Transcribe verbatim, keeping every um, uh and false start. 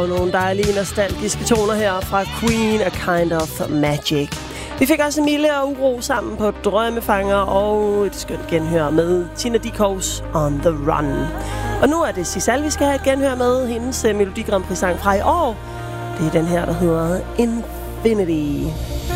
Og nogle dejlige nostalgiske toner her fra Queen, A Kind of Magic. Vi fik også Mille og Uro sammen på Drømmefanger og et skønt genhør med Tina Dickows On The Run. Og nu er det Sisal, vi skal have et genhør med. Hendes Melodi Grand Prix sang fra i år. Det er den her, der hedder Infinity.